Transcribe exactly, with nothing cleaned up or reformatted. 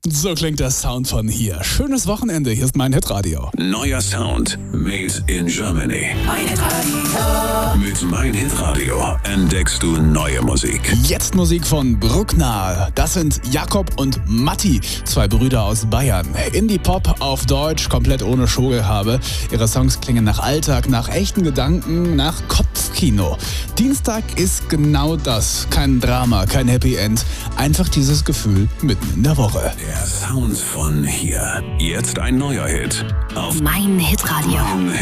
So klingt der Sound von hier. Schönes Wochenende, hier ist mein Hitradio. Neuer Sound, made in Germany. Mein Hitradio. Mit Mein Hitradio entdeckst du neue Musik. Jetzt Musik von Bruckner. Das sind Jakob und Matti, zwei Brüder aus Bayern. Indie-Pop auf Deutsch, komplett ohne Schaugehabe. Ihre Songs klingen nach Alltag, nach echten Gedanken, nach Kopfkino. Dienstag ist genau das. Kein Drama, kein Happy End. Einfach dieses Gefühl mitten in der Woche. Der Sound von hier. Jetzt ein neuer Hit auf Mein Hitradio. Mein